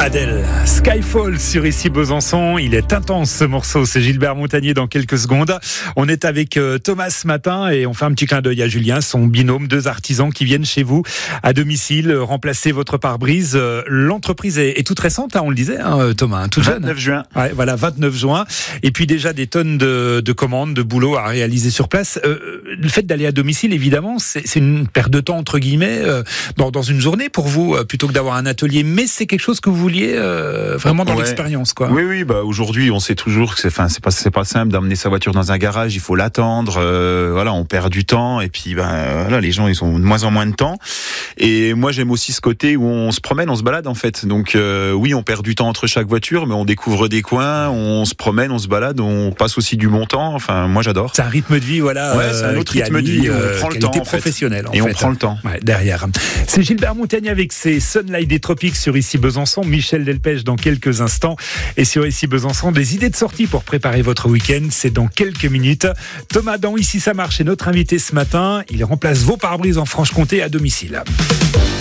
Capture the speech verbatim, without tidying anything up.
Adèle, Skyfall sur Ici Besançon. Il est intense ce morceau, c'est Gilbert Montagnier dans quelques secondes. On est avec Thomas ce matin et on fait un petit clin d'œil à Julien, son binôme, deux artisans qui viennent chez vous à domicile remplacer votre pare-brise. L'entreprise est, est toute récente, hein, on le disait, hein, Thomas, hein, toute jeune. vingt-neuf juin. Ouais, voilà, vingt-neuf juin. Et puis déjà des tonnes de, de commandes, de boulot à réaliser sur place. Euh, le fait d'aller à domicile, évidemment, c'est, c'est une perte de temps, entre guillemets, euh, dans, dans une journée pour vous, euh, plutôt que d'avoir un atelier. Mais c'est quelque chose que vous vouliez euh, vraiment dans ouais. l'expérience, quoi. Oui, oui. Bah aujourd'hui, on sait toujours que c'est, enfin, c'est pas, c'est pas simple d'amener sa voiture dans un garage. Il faut l'attendre. Euh, voilà, on perd du temps. Et puis, ben voilà, les gens, ils ont de moins en moins de temps. Et moi, j'aime aussi ce côté où on se promène, on se balade en fait. Donc, euh, oui, on perd du temps entre chaque voiture, mais on découvre des coins, on se promène, on se balade, on passe aussi du bon temps. Enfin, moi, j'adore. C'est un rythme de vie, voilà. Ouais, c'est un autre rythme de vie. On prend le temps, en fait. Professionnelle, en et fait. on prend le temps. Ouais, derrière. C'est Gilbert Montagnier avec ses Sunlight des Tropiques sur Ici Besançon. Michel Delpech dans quelques instants. Et sur Ici Besançon, des idées de sortie pour préparer votre week-end. C'est dans quelques minutes. Thomas dans Ici ça marche est notre invité ce matin. Il remplace vos pare-brises en Franche-Comté à domicile.